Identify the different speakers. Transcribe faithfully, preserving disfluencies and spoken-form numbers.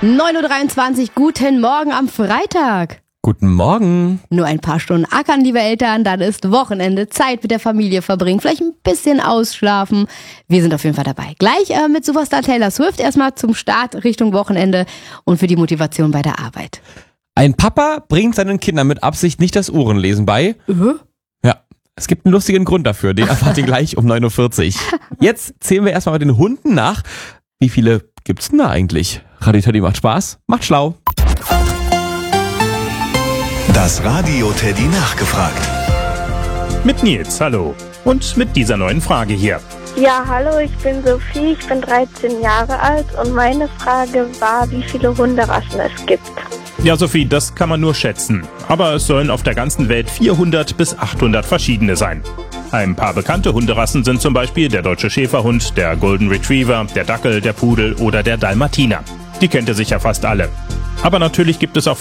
Speaker 1: neun Uhr dreiundzwanzig, guten Morgen am Freitag.
Speaker 2: Guten Morgen.
Speaker 1: Nur ein paar Stunden ackern, liebe Eltern, dann ist Wochenende, Zeit mit der Familie verbringen, vielleicht ein bisschen ausschlafen. Wir sind auf jeden Fall dabei. Gleich äh, mit Superstar Taylor Swift erstmal zum Start Richtung Wochenende und für die Motivation bei der Arbeit.
Speaker 2: Ein Papa bringt seinen Kindern mit Absicht nicht das Uhrenlesen bei.
Speaker 1: Uh-huh.
Speaker 2: Ja, es gibt einen lustigen Grund dafür, den erfahrt ihr gleich um neun Uhr vierzig. Jetzt zählen wir erstmal bei den Hunden nach. Wie viele gibt's denn da eigentlich? Radio Teddy macht Spaß, macht schlau.
Speaker 3: Das Radio Teddy nachgefragt.
Speaker 4: Mit Nils, hallo. Und mit dieser neuen Frage hier.
Speaker 5: Ja, hallo, ich bin Sophie, ich bin dreizehn Jahre alt und meine Frage war, wie viele Hunderassen es gibt.
Speaker 4: Ja, Sophie, das kann man nur schätzen. Aber es sollen auf der ganzen Welt vierhundert bis achthundert verschiedene sein. Ein paar bekannte Hunderassen sind zum Beispiel der deutsche Schäferhund, der Golden Retriever, der Dackel, der Pudel oder der Dalmatiner. Die kennt ihr sicher fast alle. Aber natürlich gibt es auch